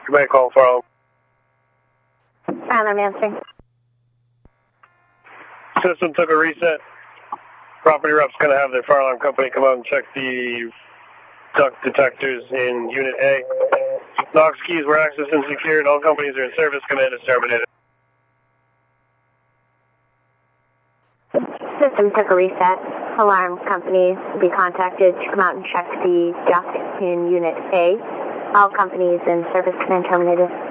You may call Farland. I'm answering. System took a reset. Property rep's going to have their fire alarm company come out and check the duct detectors in Unit A. Knox keys were accessed and secured. All companies are in service. Command is terminated. System took a reset. Alarm companies will be contacted to come out and check the duct in Unit A. All companies in service. Command terminated.